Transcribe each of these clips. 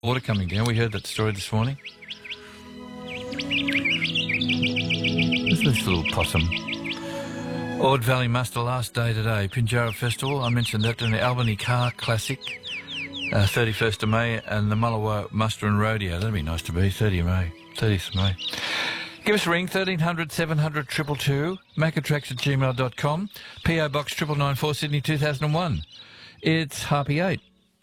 Water coming down. We heard that story this morning. What's this little possum? Ord Valley Muster last day today. Pinjarra Festival. I mentioned that in the Albany Car Classic, 31st of May, and the Mullawa Muster and Rodeo. That'd be nice to be. 30th of May. Give us a ring, 1300 700 222, macatracks@gmail.com, PO Box 9994, Sydney 2001. It's Harpy 8.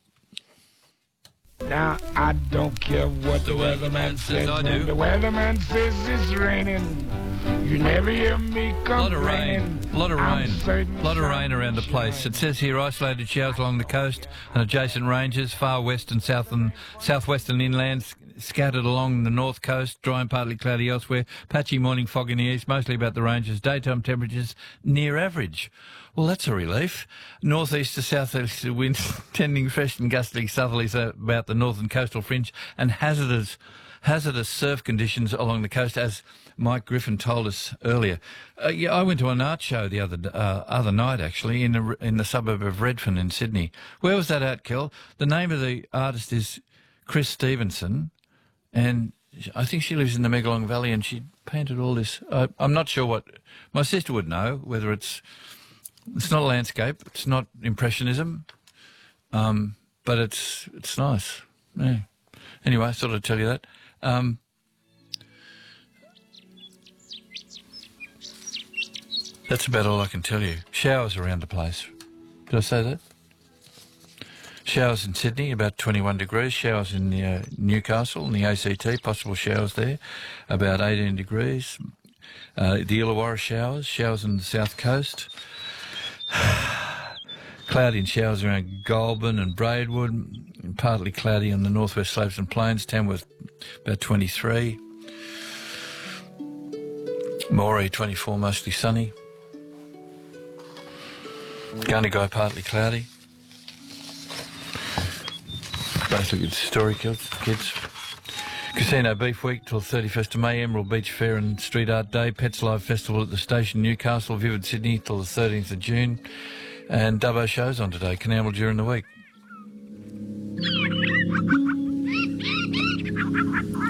Now, I don't care what the weatherman says. I when do. the weatherman says it's raining, you never hear me complaining. Lot of rain Certain around the place. It says here isolated showers along the coast and adjacent ranges, far west and south and southwestern inlands, scattered along the north coast, dry and partly cloudy elsewhere, patchy morning fog in the east, mostly about the ranges, daytime temperatures near average. Well, that's a relief. Northeast to southeast winds tending fresh and gustily southerlies about the northern coastal fringe, and hazardous surf conditions along the coast, as Mike Griffin told us earlier. I went to an art show the other night, actually, in the suburb of Redfern in Sydney. Where was that at, Kel? The name of the artist is Chris Stevenson, and I think she lives in the Megalong Valley, and she painted all this. I'm not sure what... My sister would know, whether it's not landscape, it's not impressionism, but it's nice. Yeah. Anyway, I thought I'd tell you that. That's about all I can tell you. Showers around the place. Did I say that? Showers in Sydney, about 21 degrees. Showers in Newcastle, in the ACT, possible showers there, about 18 degrees. The Illawarra showers on the south coast. Cloudy and showers around Goulburn and Braidwood, and partly cloudy on the northwest slopes and plains. Tamworth about 23. Moree 24, mostly sunny. Gundagai partly cloudy. Basically good story, kids. Casino Beef Week till 31st of May, Emerald Beach Fair and Street Art Day, Pets Live Festival at the Station, Newcastle, Vivid Sydney till the 13th of June, and Dubbo shows on today, Canamble during the week.